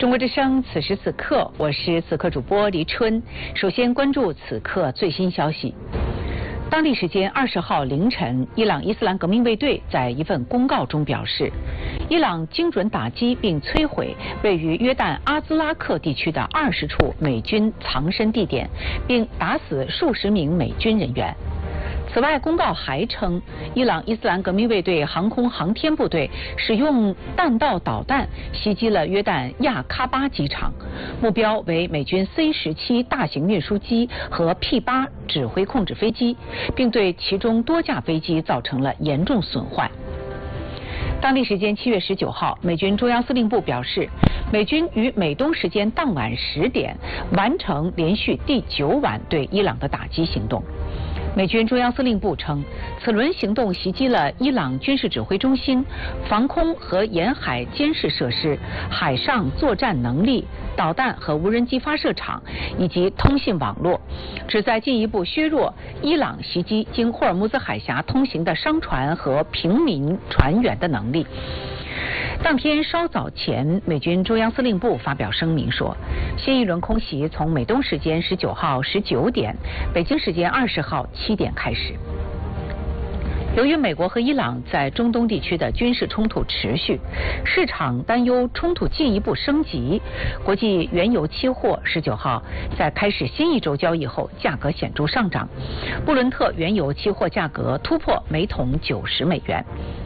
中国之声，此时此刻，我是此刻主播黎春。首先关注此刻最新消息。当地时间20号凌晨，伊朗伊斯兰革命卫队在一份公告中表示，伊朗精准打击并摧毁位于约旦阿兹拉克地区的20处美军藏身地点，并打死数十名美军人员。此外，公告还称，伊朗伊斯兰革命卫队航空航天部队使用弹道导弹袭击了约旦亚喀巴机场，目标为美军 C-17大型运输机和 P-8指挥控制飞机，并对其中多架飞机造成了严重损坏。当地时间7月19号，美军中央司令部表示，美军于美东时间当晚10点完成连续第9晚对伊朗的打击行动。美军中央司令部称，此轮行动袭击了伊朗军事指挥中心、防空和沿海监视设施、海上作战能力、导弹和无人机发射场以及通信网络，旨在进一步削弱伊朗袭击经霍尔木兹海峡通行的商船和平民船员的能力。当天稍早前，美军中央司令部发表声明说，新一轮空袭从美东时间19号19点，北京时间20号7点开始。由于美国和伊朗在中东地区的军事冲突持续，市场担忧冲突进一步升级，国际原油期货19号在开始新一周交易后价格显著上涨，布伦特原油期货价格突破每桶90美元。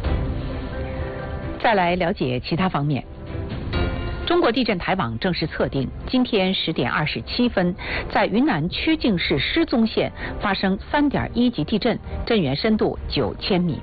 再来了解其他方面。中国地震台网正式测定，今天10点27分，在云南曲靖市失踪县发生3.1级地震，震源深度9000米。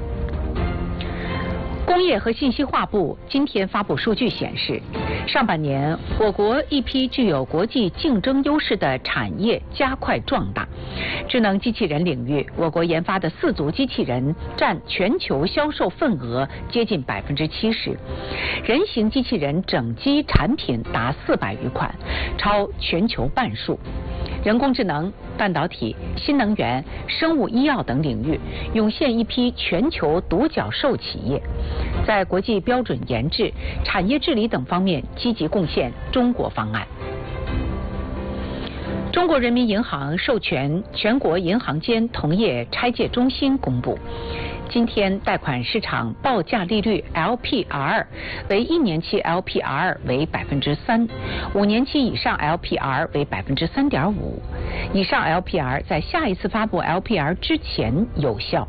工业和信息化部今天发布数据显示，上半年我国一批具有国际竞争优势的产业加快壮大。智能机器人领域，我国研发的4足机器人占全球销售份额接近70%，人形机器人整机产品达400余款，超全球半数。人工智能、半导体、新能源、生物医药等领域涌现一批全球独角兽企业，在国际标准研制、产业治理等方面积极贡献中国方案。中国人民银行授权全国银行间同业拆借中心公布，今天贷款市场报价利率 LPR 为1年期 LPR 为3%，5年期以上 LPR 为3.5%，以上 LPR 在下一次发布 LPR 之前有效。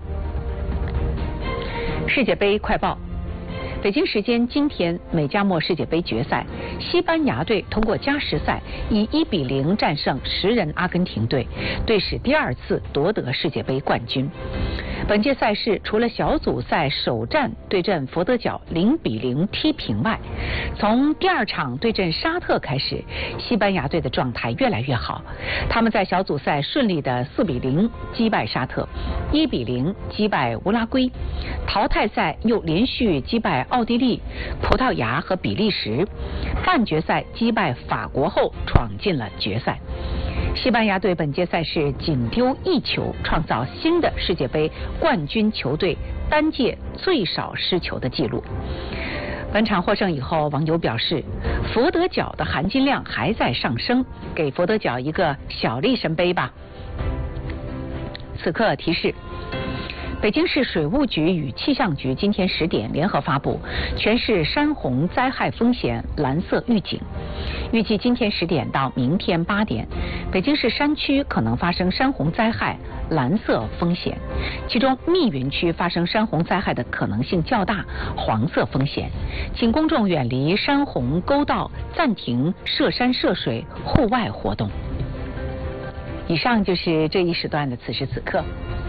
世界杯快报。北京时间今天，美加墨世界杯决赛，西班牙队通过加时赛以1比0战胜10人阿根廷队，队史第2次夺得世界杯冠军。本届赛事除了小组赛首战对阵佛得角0比0踢平外，从第2场对阵沙特开始，西班牙队的状态越来越好。他们在小组赛顺利的4比0击败沙特，1比0击败乌拉圭，淘汰赛又连续击败奥地利、葡萄牙和比利时，半决赛击败法国后闯进了决赛。西班牙队本届赛事仅丢1球，创造新的世界杯冠军球队单届最少失球的纪录。本场获胜以后，网友表示，佛得角的含金量还在上升，给佛得角一个小力神杯吧。此刻提示。北京市水务局与气象局今天10点联合发布全市山洪灾害风险蓝色预警，预计今天10点到明天8点，北京市山区可能发生山洪灾害蓝色风险，其中密云区发生山洪灾害的可能性较大，黄色风险，请公众远离山洪沟道，暂停涉山涉水户外活动。以上就是这一时段的此时此刻。